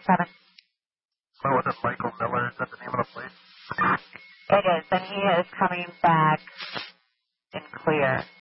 7. So was it Michael Miller? Is that the name of the place? It is, and he is coming back in clear.